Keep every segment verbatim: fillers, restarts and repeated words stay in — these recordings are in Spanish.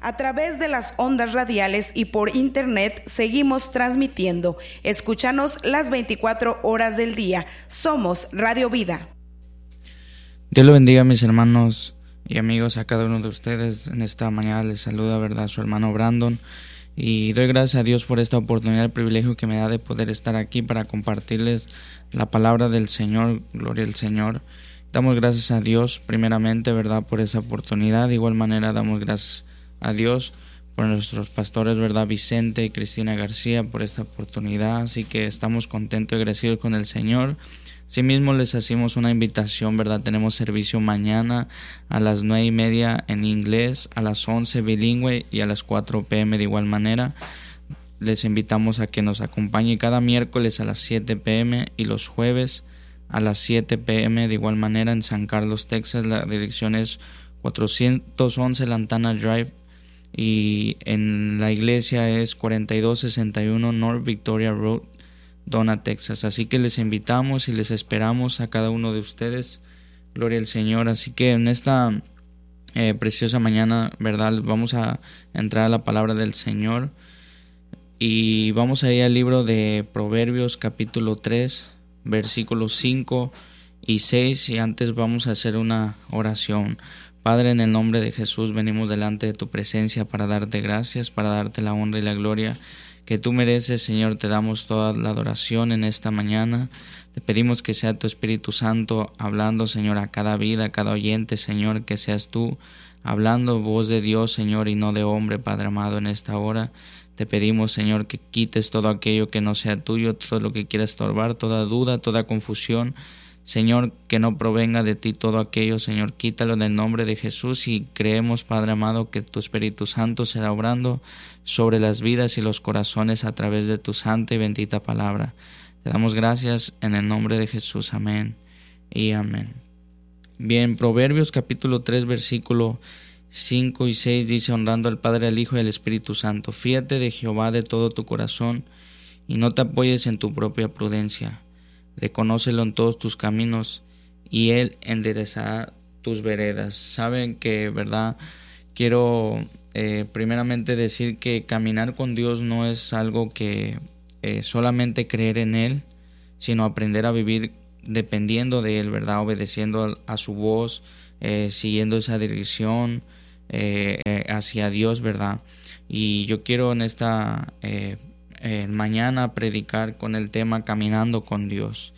A través de las ondas radiales y por internet seguimos transmitiendo. Escúchanos las veinticuatro horas del día. Somos Radio Vida. Dios lo bendiga, mis hermanos y amigos, a cada uno de ustedes. En esta mañana les saluda, verdad, su hermano Brandon. Y doy gracias a Dios por esta oportunidad, el privilegio que me da de poder estar aquí para compartirles la palabra del Señor. Gloria al Señor. Damos gracias a Dios primeramente, verdad, por esa oportunidad. De igual manera damos gracias a Dios por nuestros pastores, verdad, Vicente y Cristina García, por esta oportunidad. Así que estamos contentos y agradecidos con el Señor. Asimismo les hacemos una invitación, verdad, tenemos servicio mañana a las nueve y media en inglés, a las once bilingüe y a las cuatro pm de igual manera. Les invitamos a que nos acompañen cada miércoles a las siete pm y los jueves a las siete pm de igual manera en San Carlos, Texas. La dirección es cuatrocientos once Lantana Drive y en la iglesia es cuarenta y dos sesenta y uno North Victoria Road, Donna, Texas. Así que les invitamos y les esperamos a cada uno de ustedes. Gloria al Señor. Así que en esta eh, preciosa mañana, verdad, vamos a entrar a la palabra del Señor y vamos a ir al libro de Proverbios capítulo tres, versículos cinco y seis, y antes vamos a hacer una oración. Padre, en el nombre de Jesús venimos delante de tu presencia para darte gracias, para darte la honra y la gloria que tú mereces, Señor. Te damos toda la adoración en esta mañana. Te pedimos que sea tu Espíritu Santo hablando, Señor, a cada vida, a cada oyente, Señor, que seas tú hablando, voz de Dios, Señor, y no de hombre, Padre amado, en esta hora. Te pedimos, Señor, que quites todo aquello que no sea tuyo, todo lo que quiera estorbar, toda duda, toda confusión. Señor, que no provenga de ti todo aquello, Señor, quítalo en el nombre de Jesús, y creemos, Padre amado, que tu Espíritu Santo será obrando sobre las vidas y los corazones a través de tu santa y bendita palabra. Te damos gracias en el nombre de Jesús. Amén y amén. Bien, Proverbios capítulo tres, versículo cinco y seis dice: honrando al Padre, al Hijo y al Espíritu Santo. Fíate de Jehová de todo tu corazón y no te apoyes en tu propia prudencia. Reconócelo en todos tus caminos y Él enderezará tus veredas. Saben que, verdad, quiero eh, primeramente decir que caminar con Dios no es algo que eh, solamente creer en Él, sino aprender a vivir dependiendo de Él, verdad, obedeciendo a, a su voz, eh, siguiendo esa dirección eh, eh, hacia Dios, verdad. Y yo quiero en esta eh, Eh, mañana predicar con el tema caminando con Dios.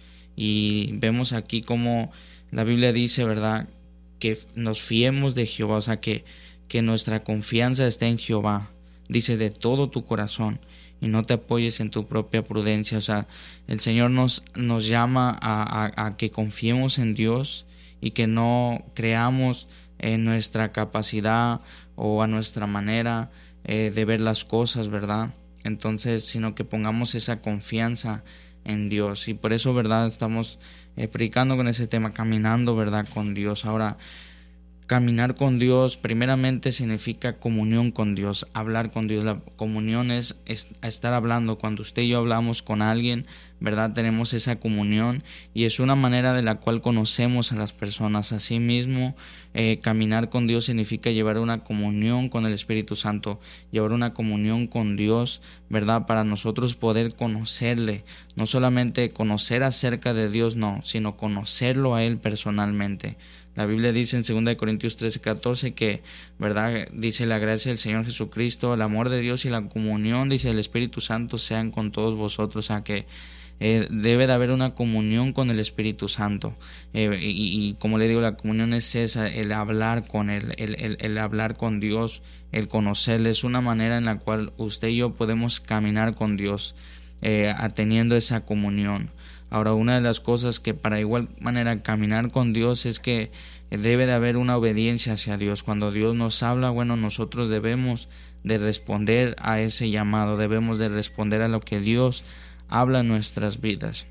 Y vemos aquí como la Biblia dice, verdad, que nos fiemos de Jehová, o sea que, que nuestra confianza esté en Jehová. Dice de todo tu corazón y no te apoyes en tu propia prudencia. O sea, el Señor nos, nos llama a, a, a que confiemos en Dios y que no creamos en nuestra capacidad o a nuestra manera eh, de ver las cosas, verdad. Entonces, sino que pongamos esa confianza en Dios. Y por eso, verdad, estamos eh, predicando con ese tema, caminando, verdad, con Dios. Ahora, caminar con Dios primeramente significa comunión con Dios, hablar con Dios. La comunión es, es estar hablando. Cuando usted y yo hablamos con alguien, verdad, tenemos esa comunión y es una manera de la cual conocemos a las personas. Asimismo, eh, caminar con Dios significa llevar una comunión con el Espíritu Santo, llevar una comunión con Dios, verdad, para nosotros poder conocerle, no solamente conocer acerca de Dios, no, sino conocerlo a Él personalmente. La Biblia dice en segunda de Corintios trece, catorce que, verdad, dice la gracia del Señor Jesucristo, el amor de Dios y la comunión, dice el Espíritu Santo, sean con todos vosotros. O sea que eh, debe de haber una comunión con el Espíritu Santo. Eh, y, y como le digo, la comunión es esa, el hablar con Él, el, el, el hablar con Dios, el conocerle. Es una manera en la cual usted y yo podemos caminar con Dios, eh, teniendo esa comunión. Ahora, una de las cosas que para igual manera caminar con Dios es que debe de haber una obediencia hacia Dios. Cuando Dios nos habla, bueno, nosotros debemos de responder a ese llamado, debemos de responder a lo que Dios habla en nuestras vidas.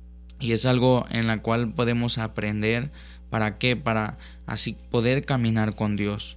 Y es algo en la cual podemos aprender. ¿Para qué? Para así poder caminar con Dios.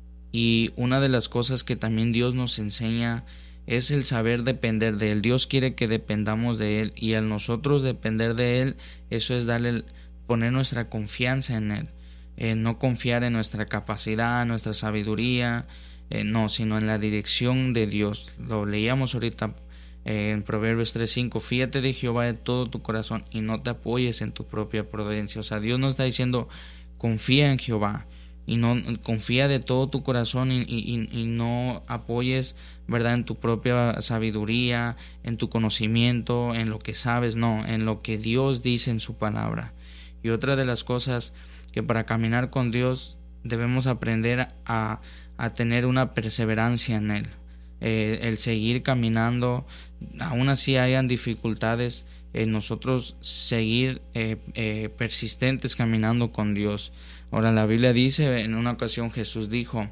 Y una de las cosas que también Dios nos enseña es el saber depender de Él. Dios quiere que dependamos de Él, y al nosotros depender de Él, eso es darle, poner nuestra confianza en Él, eh, no confiar en nuestra capacidad, nuestra sabiduría, eh, no, sino en la dirección de Dios. Lo leíamos ahorita eh, en Proverbios tres cinco, fíate de Jehová de todo tu corazón y no te apoyes en tu propia prudencia. O sea, Dios nos está diciendo, confía en Jehová y no confía de todo tu corazón y, y, y no apoyes, ¿verdad?, en tu propia sabiduría, en tu conocimiento, en lo que sabes, no, en lo que Dios dice en su palabra. Y otra de las cosas que para caminar con Dios debemos aprender a, a tener una perseverancia en Él, eh, el seguir caminando, aún así hayan dificultades, eh, nosotros seguir eh, eh, persistentes caminando con Dios. Ahora la Biblia dice, en una ocasión Jesús dijo,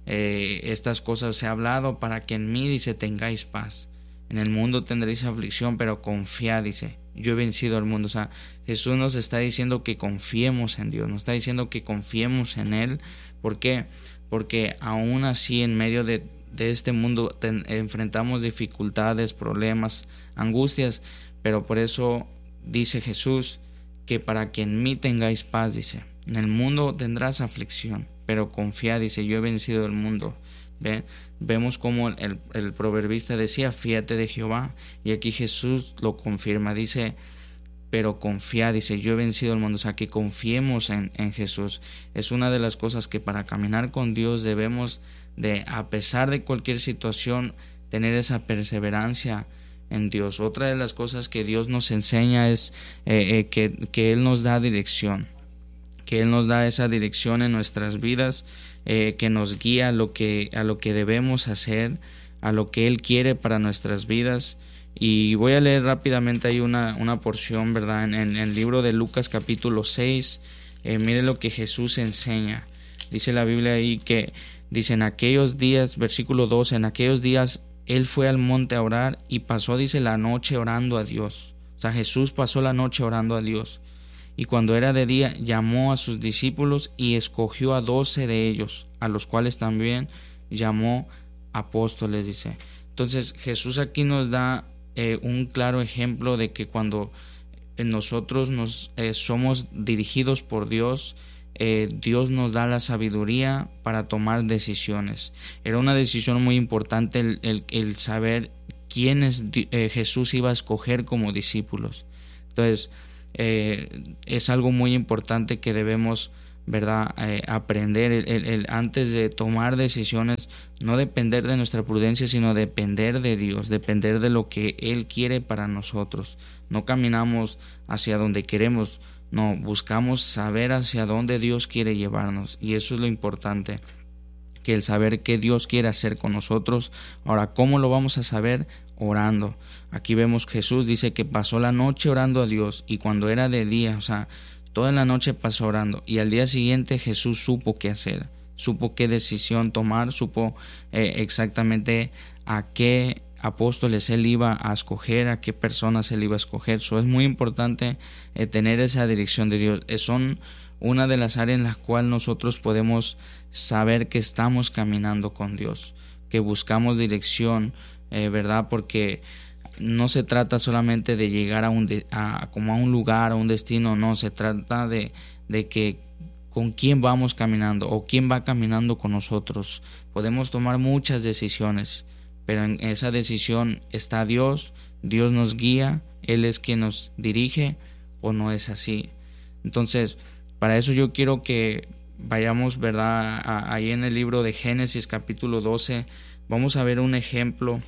eh, estas cosas os he hablado para que en mí, dice, tengáis paz. En el mundo tendréis aflicción, pero confiad, dice, yo he vencido al mundo. O sea, Jesús nos está diciendo que confiemos en Dios, nos está diciendo que confiemos en Él. ¿Por qué? Porque aún así en medio de, de este mundo ten, enfrentamos dificultades, problemas, angustias, pero por eso dice Jesús que para que en mí tengáis paz, dice, en el mundo tendrás aflicción, pero confiad, dice, yo he vencido el mundo. ¿Ve? Vemos como el, el proverbista decía, fíate de Jehová, y aquí Jesús lo confirma, dice, pero confía, dice, yo he vencido el mundo. O sea, que confiemos en, en Jesús. Es una de las cosas que para caminar con Dios debemos de, a pesar de cualquier situación, tener esa perseverancia en Dios. Otra de las cosas que Dios nos enseña es eh, eh, que, que Él nos da dirección, que Él nos da esa dirección en nuestras vidas, eh, que nos guía a lo que, a lo que debemos hacer, a lo que Él quiere para nuestras vidas. Y voy a leer rápidamente ahí una, una porción, ¿verdad? En, en, en el libro de Lucas capítulo seis, eh, mire lo que Jesús enseña. Dice la Biblia ahí que, dice, en aquellos días, versículo doce, en aquellos días Él fue al monte a orar y pasó, dice, la noche orando a Dios. O sea, Jesús pasó la noche orando a Dios. Y cuando era de día, llamó a sus discípulos y escogió a doce de ellos, a los cuales también llamó apóstoles, dice. Entonces, Jesús aquí nos da eh, un claro ejemplo de que cuando nosotros nos eh, somos dirigidos por Dios, eh, Dios nos da la sabiduría para tomar decisiones. Era una decisión muy importante el, el, el saber quiénes eh, Jesús iba a escoger como discípulos. Entonces, Eh, es algo muy importante que debemos, ¿verdad?, eh, aprender el, el, el, antes de tomar decisiones, no depender de nuestra prudencia, sino depender de Dios, depender de lo que Él quiere para nosotros. No caminamos hacia donde queremos, no, buscamos saber hacia dónde Dios quiere llevarnos, y eso es lo importante, que el saber qué Dios quiere hacer con nosotros. Ahora, ¿cómo lo vamos a saber? Orando. Aquí vemos Jesús dice que pasó la noche orando a Dios, y cuando era de día, o sea, toda la noche pasó orando, y al día siguiente Jesús supo qué hacer, supo qué decisión tomar, supo eh, exactamente a qué apóstoles Él iba a escoger, a qué personas Él iba a escoger. Eso es muy importante, eh, tener esa dirección de Dios. Eh, son una de las áreas en las cuales nosotros podemos saber que estamos caminando con Dios, que buscamos dirección, eh, ¿verdad? Porque no se trata solamente de llegar a un de, a, como a un lugar, a un destino, no, se trata de, de que con quién vamos caminando o quién va caminando con nosotros. Podemos tomar muchas decisiones, pero en esa decisión está Dios, Dios nos guía, Él es quien nos dirige, o no es así. Entonces, para eso yo quiero que vayamos, ¿verdad?, ahí en el libro de Génesis capítulo doce, vamos a ver un ejemplo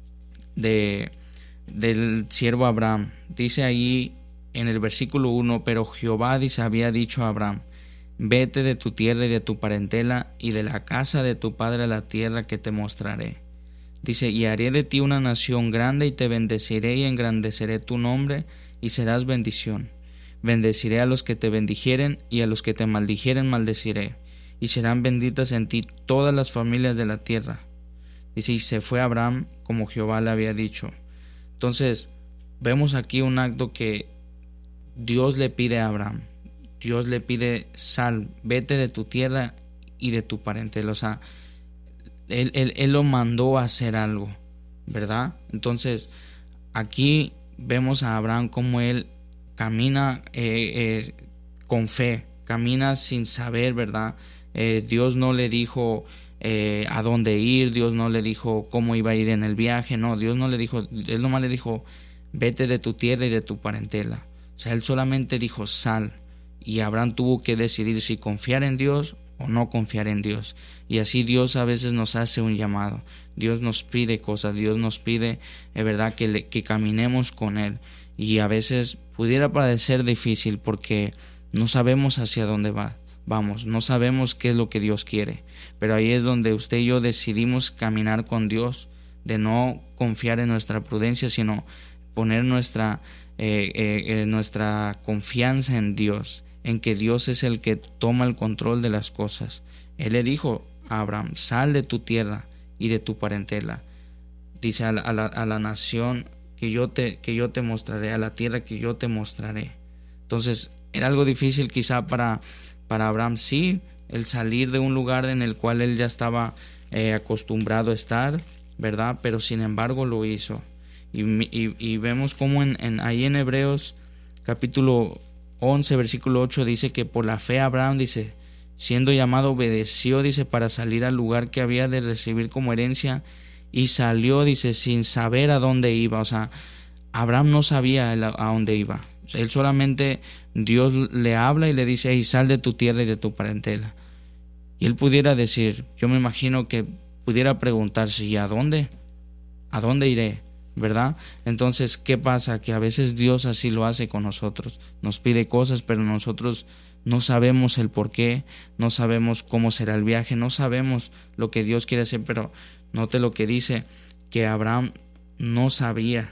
de del siervo Abraham. Dice ahí en el versículo uno, pero Jehová, dice, había dicho a Abraham, vete de tu tierra y de tu parentela y de la casa de tu padre a la tierra que te mostraré. Dice, y haré de ti una nación grande y te bendeciré y engrandeceré tu nombre y serás bendición. Bendeciré a los que te bendijeren y a los que te maldijeren maldeciré, y serán benditas en ti todas las familias de la tierra. Dice, y se fue Abraham como Jehová le había dicho. Entonces, vemos aquí un acto que Dios le pide a Abraham. Dios le pide, sal, vete de tu tierra y de tu parentela. O sea, él, él, él lo mandó a hacer algo, ¿verdad? Entonces, aquí vemos a Abraham como él camina eh, eh, con fe, camina sin saber, ¿verdad? Eh, Dios no le dijo, eh, a dónde ir, Dios no le dijo cómo iba a ir en el viaje, no, Dios no le dijo, Él nomás le dijo, vete de tu tierra y de tu parentela. O sea, Él solamente dijo, sal. Y Abraham tuvo que decidir si confiar en Dios o no confiar en Dios. Y así Dios a veces nos hace un llamado. Dios nos pide cosas, Dios nos pide, es verdad, que, le, que caminemos con Él. Y a veces pudiera parecer difícil porque no sabemos hacia dónde va, vamos, no sabemos qué es lo que Dios quiere. Pero ahí es donde usted y yo decidimos caminar con Dios, de no confiar en nuestra prudencia, sino poner nuestra, eh, eh, nuestra confianza en Dios, en que Dios es el que toma el control de las cosas. Él le dijo a Abraham, sal de tu tierra y de tu parentela. Dice a la, a la, a la nación que yo, te, que yo te mostraré, a la tierra que yo te mostraré. Entonces era algo difícil quizá para, para Abraham, sí, el salir de un lugar en el cual él ya estaba eh, acostumbrado a estar, ¿verdad? Pero sin embargo lo hizo. Y, y, y vemos cómo en, en, ahí en Hebreos capítulo once versículo ocho dice que por la fe Abraham, dice, siendo llamado, obedeció, dice, para salir al lugar que había de recibir como herencia, y salió, dice, sin saber a dónde iba. O sea, Abraham no sabía a dónde iba. O sea, él solamente, Dios le habla y le dice, hey, sal de tu tierra y de tu parentela. Y él pudiera decir, yo me imagino que pudiera preguntarse, ¿y a dónde? ¿A dónde iré? ¿Verdad? Entonces, ¿qué pasa? Que a veces Dios así lo hace con nosotros. Nos pide cosas, pero nosotros no sabemos el por qué, no sabemos cómo será el viaje, no sabemos lo que Dios quiere hacer, pero note lo que dice, que Abraham no sabía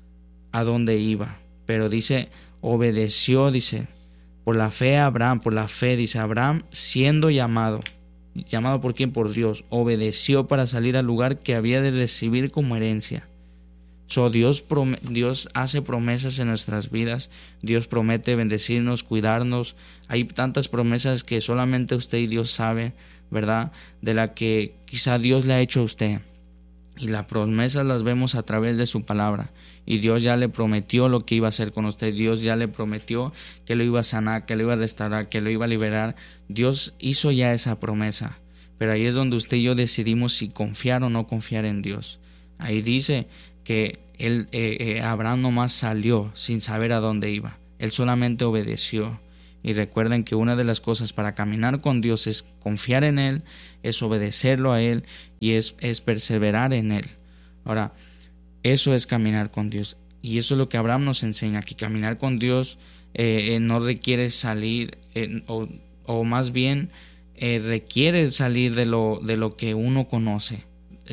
a dónde iba, pero dice, obedeció, dice, por la fe a Abraham, por la fe, dice, Abraham siendo llamado, ¿llamado por quién? Por Dios, obedeció para salir al lugar que había de recibir como herencia. So, Dios, Dios hace promesas en nuestras vidas, Dios promete bendecirnos, cuidarnos. Hay tantas promesas que solamente usted y Dios sabe, ¿verdad? De la que quizá Dios le ha hecho a usted. Y las promesas las vemos a través de su palabra. Y Dios ya le prometió lo que iba a hacer con usted. Dios ya le prometió que lo iba a sanar, que lo iba a restaurar, que lo iba a liberar. Dios hizo ya esa promesa. Pero ahí es donde usted y yo decidimos si confiar o no confiar en Dios. Ahí dice que él, eh, eh, Abraham nomás salió sin saber a dónde iba. Él solamente obedeció. Y recuerden que una de las cosas para caminar con Dios es confiar en Él, es obedecerlo a Él y es, es perseverar en Él. Ahora, eso es caminar con Dios. Y eso es lo que Abraham nos enseña, que caminar con Dios eh, eh, no requiere salir, eh, o, o más bien eh, requiere salir de lo, de lo que uno conoce.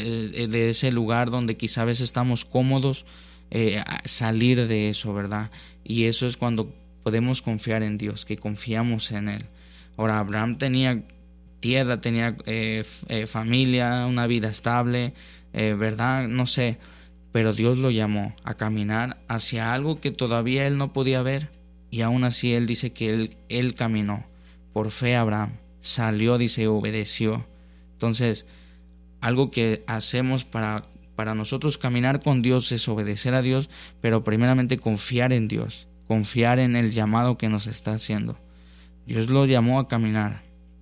De ese lugar donde quizá a veces estamos cómodos, eh, salir de eso, ¿verdad? Y eso es cuando podemos confiar en Dios, que confiamos en Él. Ahora, Abraham tenía tierra, tenía eh, eh, familia, una vida estable, eh, ¿verdad? No sé, pero Dios lo llamó a caminar hacia algo que todavía él no podía ver, y aún así él dice que él, él caminó. Por fe Abraham salió, dice, obedeció. Entonces, algo que hacemos para, para nosotros caminar con Dios es obedecer a Dios, pero primeramente confiar en Dios, confiar en el llamado que nos está haciendo. Dios lo llamó a caminar,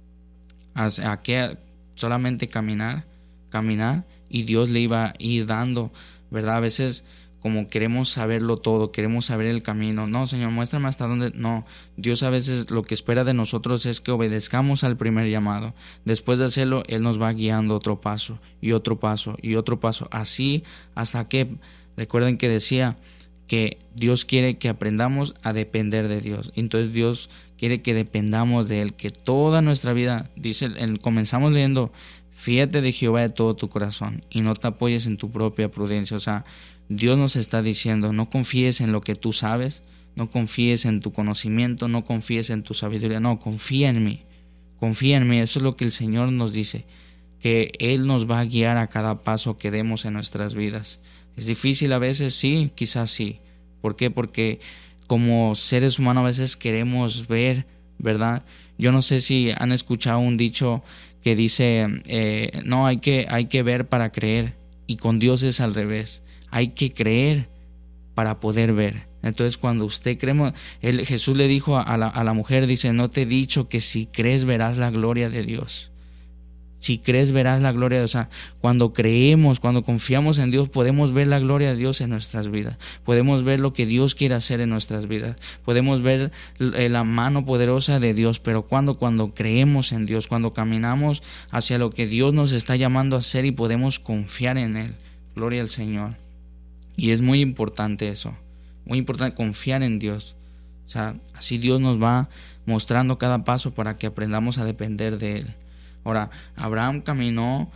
a, a que solamente caminar, caminar, y Dios le iba a ir dando, ¿verdad? A veces como queremos saberlo todo, queremos saber el camino. No, Señor, muéstrame hasta dónde. No, Dios a veces lo que espera de nosotros es que obedezcamos al primer llamado. Después de hacerlo, Él nos va guiando otro paso y otro paso y otro paso. Así hasta que, recuerden que decía que Dios quiere que aprendamos a depender de Dios. Entonces Dios quiere que dependamos de Él, que toda nuestra vida, dice, comenzamos leyendo, fíate de Jehová de todo tu corazón y no te apoyes en tu propia prudencia. O sea, Dios nos está diciendo, no confíes en lo que tú sabes, no confíes en tu conocimiento, no confíes en tu sabiduría, no, confía en mí, confía en mí. Eso es lo que el Señor nos dice, que Él nos va a guiar a cada paso que demos en nuestras vidas. Es difícil a veces, sí, quizás sí. ¿Por qué? Porque como seres humanos a veces queremos ver, ¿verdad? Yo no sé si han escuchado un dicho que dice, eh, no, hay que, hay que ver para creer, y con Dios es al revés. Hay que creer para poder ver. Entonces cuando usted cree, él, Jesús le dijo a la, a la mujer, dice, no te he dicho que si crees verás la gloria de Dios. Si crees, verás la gloria de Dios. O sea, cuando creemos, cuando confiamos en Dios, podemos ver la gloria de Dios en nuestras vidas. Podemos ver lo que Dios quiere hacer en nuestras vidas. Podemos ver la mano poderosa de Dios. Pero cuando, cuando creemos en Dios, cuando caminamos hacia lo que Dios nos está llamando a hacer y podemos confiar en Él. Gloria al Señor. Y es muy importante eso. Muy importante confiar en Dios. O sea, así Dios nos va mostrando cada paso para que aprendamos a depender de Él. Ahora, Abraham caminó,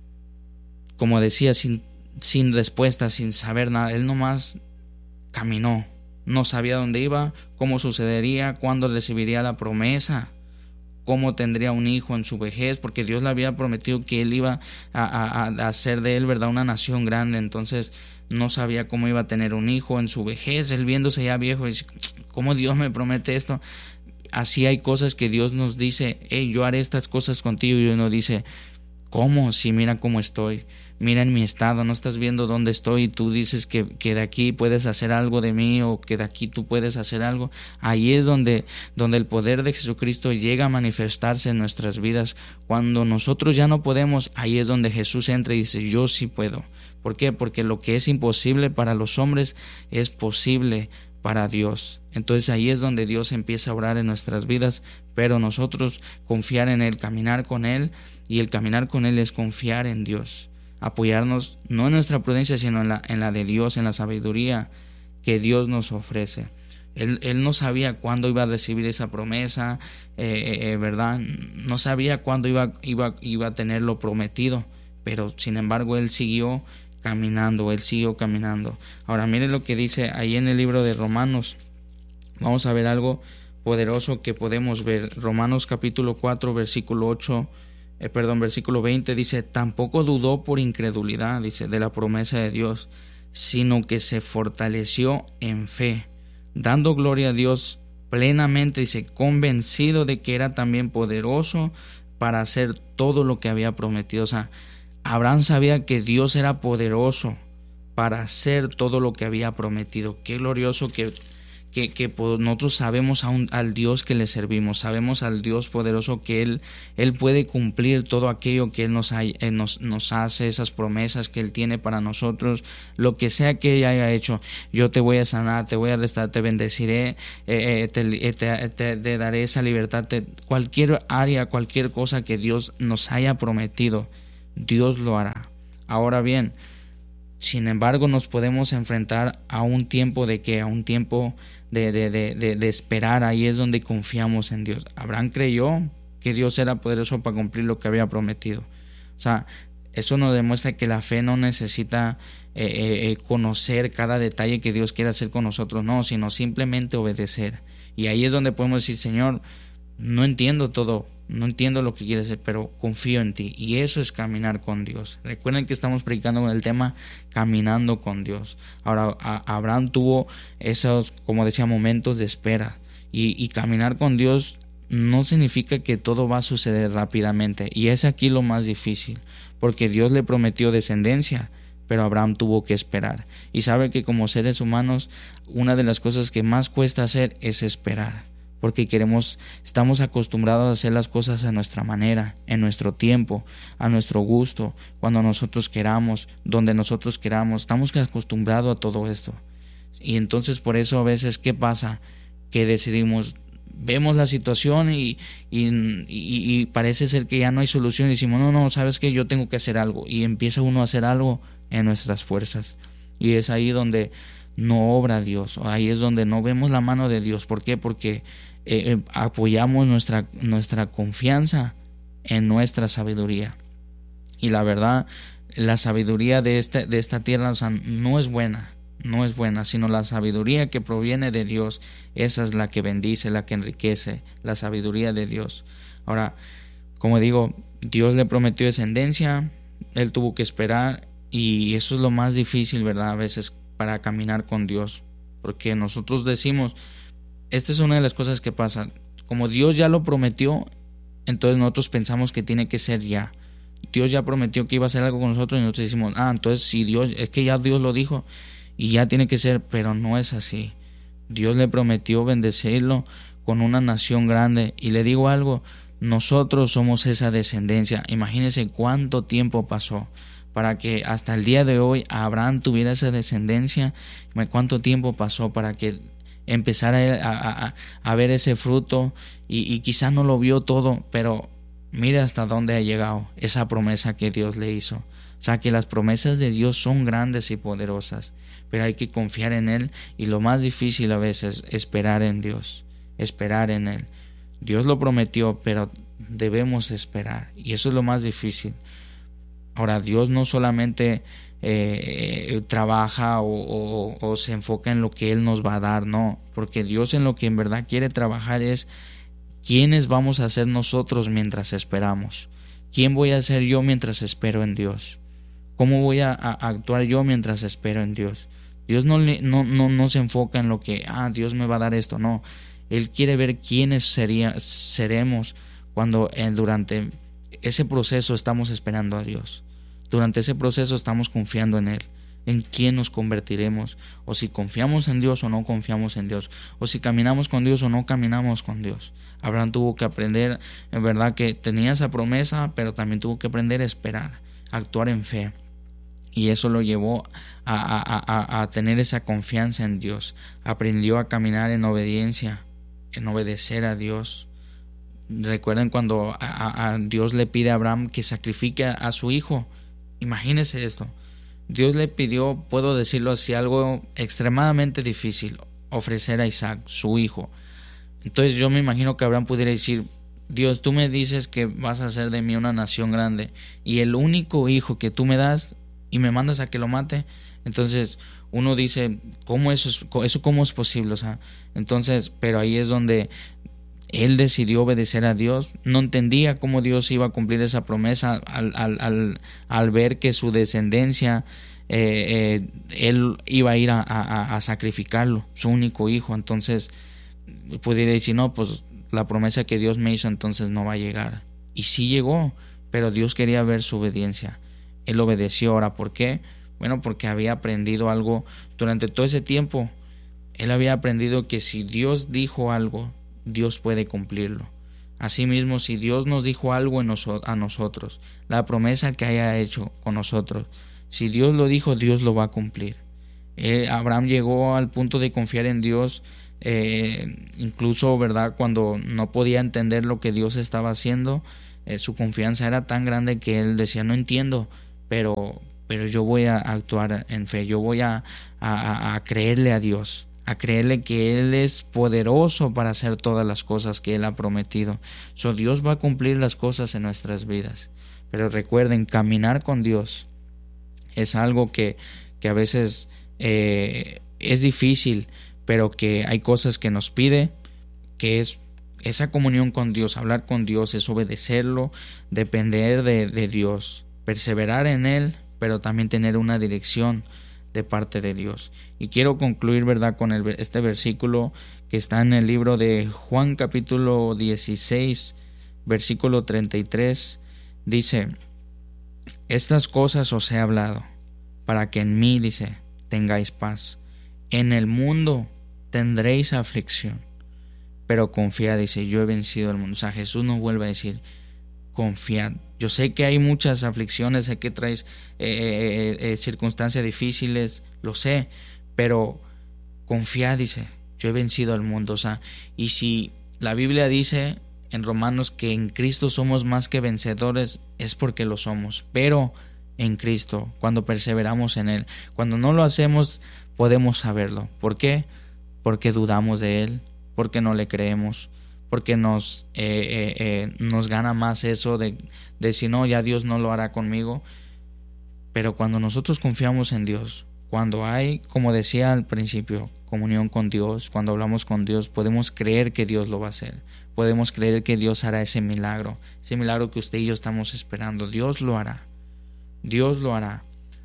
como decía, sin, sin respuesta, sin saber nada. Él nomás caminó. No sabía dónde iba, cómo sucedería, cuándo recibiría la promesa, cómo tendría un hijo en su vejez, porque Dios le había prometido que él iba a, a, a hacer de él, ¿verdad?, una nación grande. Entonces no sabía cómo iba a tener un hijo en su vejez. Él viéndose ya viejo, dice, ¿cómo Dios me promete esto? Así hay cosas que Dios nos dice, hey, yo haré estas cosas contigo, y uno dice, ¿cómo? Si mira cómo estoy, mira en mi estado, no estás viendo dónde estoy, y tú dices que, que de aquí puedes hacer algo de mí, o que de aquí tú puedes hacer algo. Ahí es donde, donde el poder de Jesucristo llega a manifestarse en nuestras vidas. Cuando nosotros ya no podemos, ahí es donde Jesús entra y dice, yo sí puedo. ¿Por qué? Porque lo que es imposible para los hombres es posible para Dios. Entonces ahí es donde Dios empieza a obrar en nuestras vidas, pero nosotros confiar en Él, caminar con Él, y el caminar con Él es confiar en Dios, apoyarnos no en nuestra prudencia, sino en la, en la de Dios, en la sabiduría que Dios nos ofrece. Él, él no sabía cuándo iba a recibir esa promesa, eh, eh, ¿verdad? No sabía cuándo iba, iba, iba a tener lo prometido, pero sin embargo Él siguió caminando, Él siguió caminando. Ahora miren lo que dice ahí en el libro de Romanos. Vamos a ver algo poderoso que podemos ver. Romanos capítulo cuatro, versículo ocho, eh, perdón, versículo veinte, dice, tampoco dudó por incredulidad, dice, de la promesa de Dios, sino que se fortaleció en fe, dando gloria a Dios plenamente, dice, convencido de que era también poderoso para hacer todo lo que había prometido. O sea, Abraham sabía que Dios era poderoso para hacer todo lo que había prometido. Qué glorioso que, que, que nosotros sabemos a un, al Dios que le servimos, sabemos al Dios poderoso que Él, Él puede cumplir todo aquello que Él nos, hay, Él nos, nos hace, esas promesas que Él tiene para nosotros, lo que sea que Él haya hecho. Yo te voy a sanar, te voy a restaurar, te bendeciré, eh, eh, te, te, te, te daré esa libertad. Te, cualquier área, cualquier cosa que Dios nos haya prometido, Dios lo hará. Ahora bien, sin embargo, nos podemos enfrentar a un tiempo de que, a un tiempo de, de, de, de, de esperar. Ahí es donde confiamos en Dios. Abraham creyó que Dios era poderoso para cumplir lo que había prometido. O sea, eso nos demuestra que la fe no necesita eh, eh, conocer cada detalle que Dios quiere hacer con nosotros, no, sino simplemente obedecer. Y ahí es donde podemos decir, Señor, no entiendo todo, no entiendo lo que quieres hacer, pero confío en ti. Y eso es caminar con Dios. Recuerden que estamos predicando con el tema caminando con Dios. Ahora, a, Abraham tuvo esos, como decía, momentos de espera. Y, y caminar con Dios no significa que todo va a suceder rápidamente. Y es aquí lo más difícil, porque Dios le prometió descendencia, pero Abraham tuvo que esperar. Y sabe que como seres humanos, una de las cosas que más cuesta hacer es esperar. Porque queremos, estamos acostumbrados a hacer las cosas a nuestra manera, en nuestro tiempo, a nuestro gusto, cuando nosotros queramos, donde nosotros queramos. Estamos acostumbrados a todo esto. Y entonces por eso a veces, ¿qué pasa? Que decidimos, vemos la situación y, y, y, y parece ser que ya no hay solución. Y decimos, no, no, ¿sabes qué? Yo tengo que hacer algo. Y empieza uno a hacer algo en nuestras fuerzas. Y es ahí donde no obra Dios. Ahí es donde no vemos la mano de Dios. ¿Por qué? Porque eh, apoyamos nuestra, nuestra confianza en nuestra sabiduría. Y la verdad, la sabiduría de, este, de esta tierra, o sea, no es buena. No es buena, sino la sabiduría que proviene de Dios. Esa es la que bendice, la que enriquece, la sabiduría de Dios. Ahora, como digo, Dios le prometió descendencia, él tuvo que esperar, y eso es lo más difícil, ¿verdad? A veces para caminar con Dios, porque nosotros decimos, esta es una de las cosas que pasa, como Dios ya lo prometió, entonces nosotros pensamos que tiene que ser ya. Dios ya prometió que iba a hacer algo con nosotros y nosotros decimos, ah, entonces si Dios, es que ya Dios lo dijo y ya tiene que ser, pero no es así. Dios le prometió bendecirlo con una nación grande, y le digo algo, Nosotros somos esa descendencia. Imagínense cuánto tiempo pasó para que hasta el día de hoy Abraham tuviera esa descendencia. Cuánto tiempo pasó para que empezara a, a, a ver ese fruto, y, y quizás no lo vio todo, pero mira hasta dónde ha llegado esa promesa que Dios le hizo. O sea, que las promesas de Dios son grandes y poderosas, pero hay que confiar en Él, y lo más difícil a veces es esperar en Dios, esperar en Él. Dios lo prometió, pero debemos esperar, y eso es lo más difícil. Ahora, Dios no solamente eh, trabaja o, o, o se enfoca en lo que Él nos va a dar, no, porque Dios en lo que en verdad quiere trabajar es quiénes vamos a ser nosotros mientras esperamos. ¿Quién voy a ser yo mientras espero en Dios? ¿Cómo voy a, a actuar yo mientras espero en Dios? Dios no, no, no, no se enfoca en lo que, ah, Dios me va a dar esto, no. Él quiere ver quiénes sería, seremos cuando eh, durante ese proceso estamos esperando a Dios. Durante ese proceso estamos confiando en Él, en quién nos convertiremos, o si confiamos en Dios o no confiamos en Dios, o si caminamos con Dios o no caminamos con Dios. Abraham tuvo que aprender, en verdad, que tenía esa promesa, pero también tuvo que aprender a esperar, a actuar en fe. Y eso lo llevó a, a, a, a tener esa confianza en Dios. Aprendió a caminar en obediencia, en obedecer a Dios. Recuerden cuando a, a, a Dios le pide a Abraham que sacrifique a, a su hijo. Imagínense esto. Dios le pidió, puedo decirlo así, algo extremadamente difícil: ofrecer a Isaac, su hijo. Entonces yo me imagino que Abraham pudiera decir: Dios, tú me dices que vas a hacer de mí una nación grande, y el único hijo que tú me das y me mandas a que lo mate. Entonces uno dice, ¿cómo eso es, eso cómo es posible? O sea, entonces, pero ahí es donde él decidió obedecer a Dios. No entendía cómo Dios iba a cumplir esa promesa al, al, al, al ver que su descendencia, eh, eh, él iba a ir a, a, a sacrificarlo, su único hijo. Entonces pudiera decir, no, pues la promesa que Dios me hizo entonces no va a llegar. Y sí llegó, pero Dios quería ver su obediencia. Él obedeció. Ahora, ¿por qué? Bueno, porque había aprendido algo durante todo ese tiempo. Él había aprendido que si Dios dijo algo, Dios puede cumplirlo. Asimismo, si Dios nos dijo algo en noso- a nosotros, la promesa que haya hecho con nosotros, si Dios lo dijo, Dios lo va a cumplir. Eh, Abraham llegó al punto de confiar en Dios, eh, incluso, ¿verdad?, cuando no podía entender lo que Dios estaba haciendo. Eh, su confianza era tan grande que él decía, no entiendo, pero, pero yo voy a actuar en fe, yo voy a, a, a creerle a Dios, a creerle que Él es poderoso para hacer todas las cosas que Él ha prometido. So, Dios va a cumplir las cosas en nuestras vidas. Pero recuerden, caminar con Dios es algo que, que a veces eh, es difícil, pero que hay cosas que nos pide, que es esa comunión con Dios. Hablar con Dios es obedecerlo, depender de, de Dios, perseverar en Él, pero también tener una dirección de parte de Dios. Y quiero concluir, ¿verdad?, con el, este versículo que está en el libro de Juan capítulo dieciséis, versículo treinta y tres. Dice, estas cosas os he hablado, para que en mí, dice, tengáis paz. En el mundo tendréis aflicción, pero confiad, dice, yo he vencido el mundo. O sea, Jesús nos vuelve a decir, confiad. Yo sé que hay muchas aflicciones, sé que traes eh, eh, eh, circunstancias difíciles, lo sé, pero confiad, dice, yo he vencido al mundo. O sea, y si la Biblia dice en Romanos que en Cristo somos más que vencedores, es porque lo somos, pero en Cristo, cuando perseveramos en Él. Cuando no lo hacemos, podemos saberlo. ¿Por qué? Porque dudamos de Él, porque no le creemos, porque nos, eh, eh, eh, nos gana más eso de, de si no, ya Dios no lo hará conmigo. Pero cuando nosotros confiamos en Dios, cuando hay, como decía al principio, comunión con Dios, cuando hablamos con Dios, podemos creer que Dios lo va a hacer. Podemos creer que Dios hará ese milagro, ese milagro que usted y yo estamos esperando. Dios lo hará, Dios lo hará.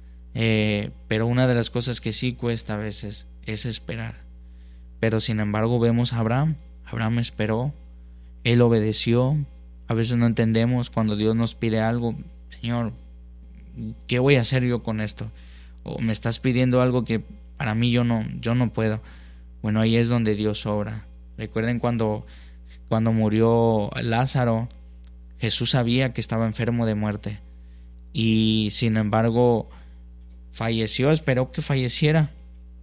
Eh, pero una de las cosas que sí cuesta a veces es esperar. Pero sin embargo vemos a Abraham. Abraham esperó, él obedeció. A veces no entendemos cuando Dios nos pide algo. Señor, ¿qué voy a hacer yo con esto? O me estás pidiendo algo que para mí yo no, yo no puedo. Bueno, ahí es donde Dios obra. Recuerden cuando, cuando murió Lázaro, Jesús sabía que estaba enfermo de muerte y sin embargo falleció, esperó que falleciera.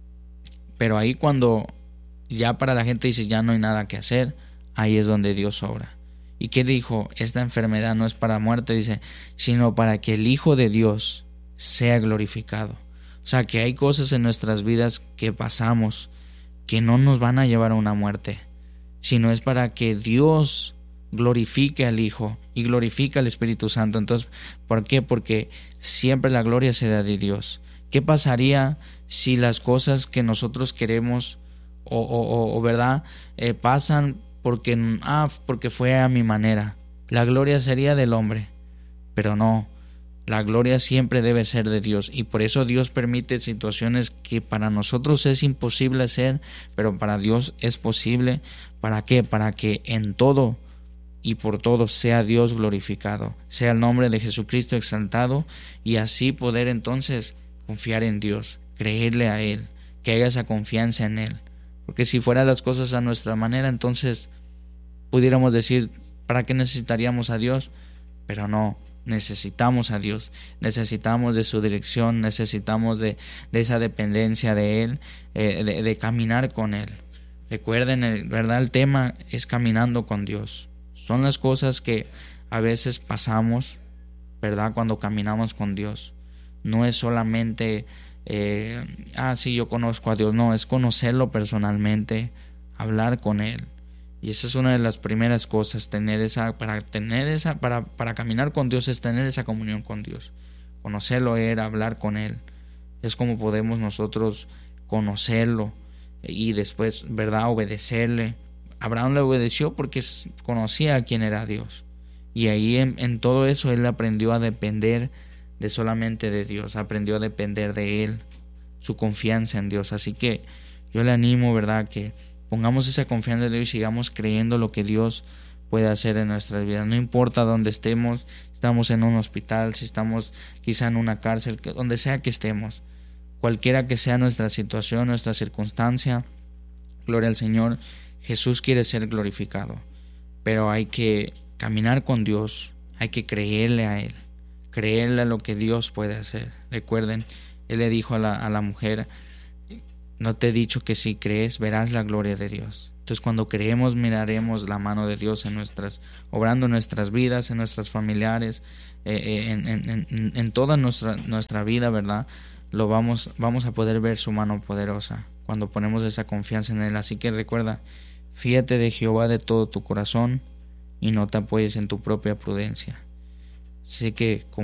Pero ahí cuando ya para la gente dice ya no hay nada que hacer, ahí es donde Dios obra. ¿Y qué dijo? Esta enfermedad no es para muerte, dice, sino para que el Hijo de Dios sea glorificado. O sea, que hay cosas en nuestras vidas que pasamos que no nos van a llevar a una muerte, sino es para que Dios glorifique al Hijo y glorifique al Espíritu Santo. Entonces, ¿por qué? Porque siempre la gloria se da de Dios. ¿Qué pasaría si las cosas que nosotros queremos o, o, o verdad eh, pasan porque, ah, porque fue a mi manera? La gloria sería del hombre, pero no. La gloria siempre debe ser de Dios y por eso Dios permite situaciones que para nosotros es imposible hacer, pero para Dios es posible. ¿Para qué? Para que en todo y por todo sea Dios glorificado, sea el nombre de Jesucristo exaltado y así poder entonces confiar en Dios, creerle a Él, que haya esa confianza en Él. Porque si fueran las cosas a nuestra manera, entonces pudiéramos decir, ¿para qué necesitaríamos a Dios? Pero no, necesitamos a Dios, necesitamos de su dirección, necesitamos de, de esa dependencia de Él, eh, de, de caminar con Él. Recuerden, el, ¿verdad? El tema es caminando con Dios. Son las cosas que a veces pasamos, ¿verdad? Cuando caminamos con Dios. No es solamente, eh, ah, sí, yo conozco a Dios. No, es conocerlo personalmente, hablar con Él. Y esa es una de las primeras cosas, tener esa, para tener esa, para, para caminar con Dios es tener esa comunión con Dios. Conocerlo Él, hablar con Él. Es como podemos nosotros conocerlo y después, ¿verdad?, obedecerle. Abraham le obedeció porque conocía a quién era Dios. Y ahí en, en todo eso él aprendió a depender de solamente de Dios, aprendió a depender de Él, su confianza en Dios. Así que yo le animo, ¿verdad?, que pongamos esa confianza en Dios y sigamos creyendo lo que Dios puede hacer en nuestras vidas. No importa dónde estemos, estamos en un hospital, si estamos quizá en una cárcel, donde sea que estemos, cualquiera que sea nuestra situación, nuestra circunstancia, gloria al Señor, Jesús quiere ser glorificado. Pero hay que caminar con Dios, hay que creerle a Él, creerle a lo que Dios puede hacer. Recuerden, Él le dijo a la, a la mujer, no te he dicho que si crees verás la gloria de Dios. Entonces cuando creemos miraremos la mano de Dios en nuestras, obrando en nuestras vidas, en nuestras familiares, eh, en, en, en, en toda nuestra, nuestra vida, ¿verdad? Lo vamos, vamos a poder ver su mano poderosa cuando ponemos esa confianza en Él. Así que recuerda, fíate de Jehová de todo tu corazón y no te apoyes en tu propia prudencia. Así que